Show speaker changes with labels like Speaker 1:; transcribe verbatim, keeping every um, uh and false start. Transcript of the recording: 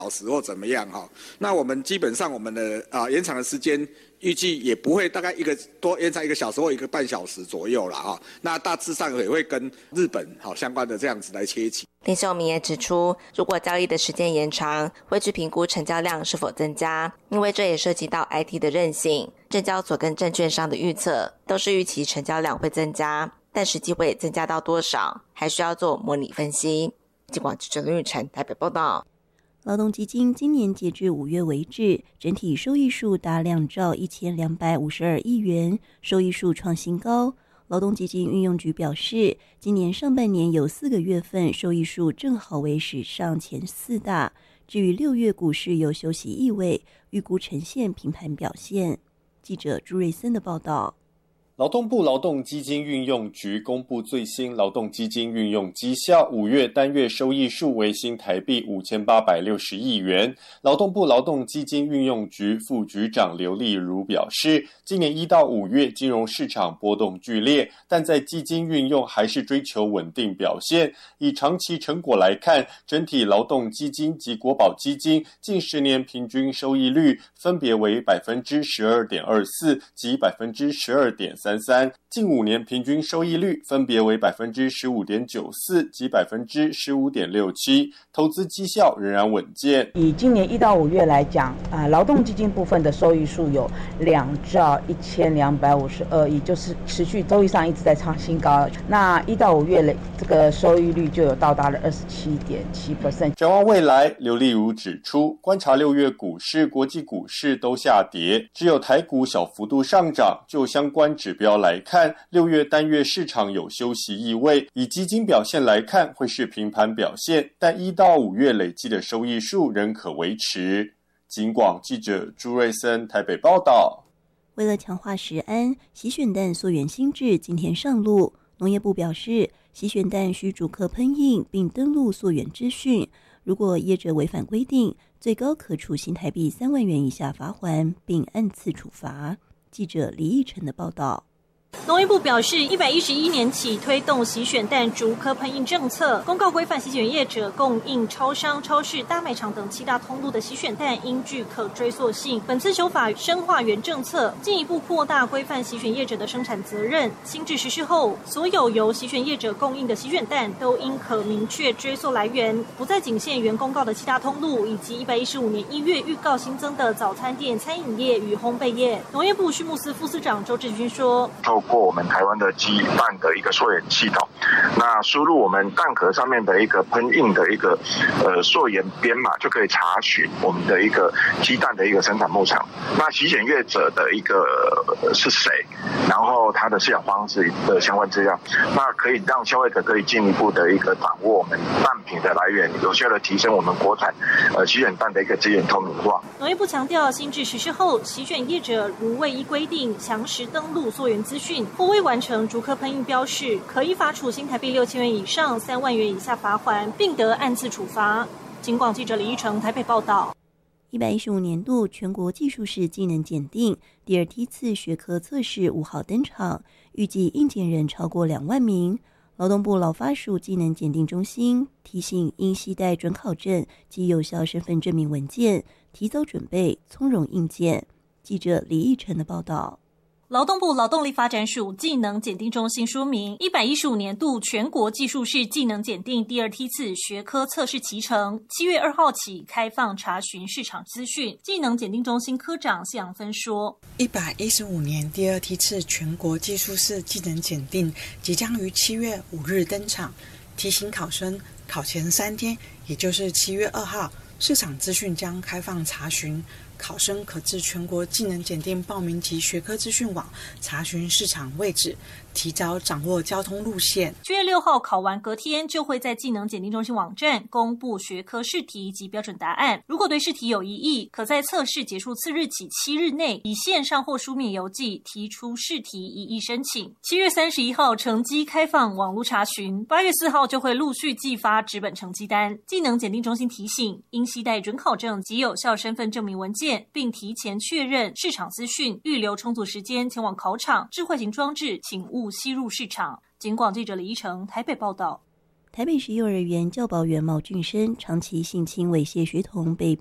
Speaker 1: 小时或怎么样哈？那我们基本上我们的啊延长的时间预计也不会大概一个多延长一个小时或一个半小时左右了哈。那大致上也会跟日本好相关的这样子来切齐。
Speaker 2: 林秀明也指出，如果交易的时间延长，会去评估成交量是否增加，因为这也涉及到 I T 的韧性。证交所跟证券商的预测都是预期成交量会增加，但实际会增加到多少，还需要做模拟分析。金广记者刘玉成台北报道。
Speaker 3: 劳动基金今年截至五月为止，整体收益数达两兆一千两百五十二亿元，收益数创新高。劳动基金运用局表示，今年上半年有四个月份收益数正好为史上前四大。至于六月股市有休息意味，预估呈现平盘表现。记者朱瑞森的报道。
Speaker 4: 劳动部劳动基金运用局公布最新劳动基金运用绩效，五月单月收益数为新台币五千八百六十亿元。劳动部劳动基金运用局副局长刘丽如表示，今年一到五月金融市场波动剧烈，但在基金运用还是追求稳定表现。以长期成果来看，整体劳动基金及国保基金近十年平均收益率分别为 百分之十二点二四 及 百分之十二点三三， 近五年平均收益率分别为 百分之十五点九四 及 百分之十五点六七， 投资绩效仍然稳健。
Speaker 5: 以今年一到五月来讲，啊，劳动基金部分的收益数有两兆一千两百五十二亿，就是持续周益上一直在创新高。那一到五月嘞，这个收益率就有到达了 二十七点七 percent。
Speaker 4: 展望未来，刘丽如指出，观察六月股市、国际股市都下跌，只有台股小幅度上涨。就相关指标来看，六月单月市场有休息意味，以基金表现来看会是平盘表现，但一到五月累计的收益数仍可维持。警广记者朱瑞森台北报道。
Speaker 3: 为了强化食安，洗选蛋溯源新制今天上路。农业部表示，洗选蛋需逐客喷印并登录溯源资讯，如果业者违反规定，最高可处新台币三万元以下罚锾，并按次处罚。记者李义成的报道。
Speaker 6: 农业部表示，一百一十一年起推动洗选蛋逐科喷印政策，公告规范洗选业者供应超商、超市、大卖场等七大通路的洗选蛋应具可追溯性。本次修法深化原政策，进一步扩大规范洗选业者的生产责任。新制实施后，所有由洗选业者供应的洗选蛋都应可明确追溯来源，不再仅限原公告的七大通路，以及一百一十五年一月预告新增的早餐店、餐饮业与烘焙业。农业部畜牧司副司长周志军说，
Speaker 7: 透过我们台湾的鸡蛋的一个溯源系统，那输入我们蛋壳上面的一个喷印的一个呃溯源编码，就可以查询我们的一个鸡蛋的一个生产牧场。那洗选业者的一个、呃、是谁，然后他的饲养方式的相关资料，那可以让消费者可以进一步的一个掌握我们蛋品的来源，有效的提升我们国产呃洗选蛋的一个资源透明化。
Speaker 6: 农业部强调，新制实施后，洗选业者如未依规定详实登录溯源资讯，或未完成逐科喷印标示，可以罚处新台币六千元以上三万元以下罚锾，并得按次处罚。警广记者李一成台北报道。
Speaker 3: 一百一十五年度全国技术士技能检定第二梯次学科测试五号登场，预计应检人超过两万名。劳动部劳发署技能检定中心提醒，应携带准考证及有效身份证明文件，提早准备，从容应检。记者李义成的报道。
Speaker 6: 劳动部劳动力发展署技能检定中心说明，一百一十五年度全国技术士技能检定第二梯次学科测试期程，七月二号起开放查询市场资讯。技能检定中心科长谢阳芬说，
Speaker 8: 一百一十五年第二梯次全国技术士技能检定即将于七月五日登场，提醒考生考前三天，也就是七月二号，市场资讯将开放查询。考生可至全国技能检定报名及学科资讯网查询市场位置，提早掌握交通路线。
Speaker 6: 七月六号考完隔天就会在技能检定中心网站公布学科试题及标准答案。如果对试题有疑义，可在测试结束次日起七日内，以线上或书面邮寄提出试题异议申请。七月三十一号成绩开放网络查询，八月四号就会陆续寄发纸本成绩单。技能检定中心提醒，应携带准考证及有效身份证明文件，并提前确认市场资讯，预留充足时间前往考场。智慧型装置请勿吸入市场。警广记者李一成台北报道。
Speaker 3: 台北市幼儿园教保员毛俊生长期性侵猥亵学童被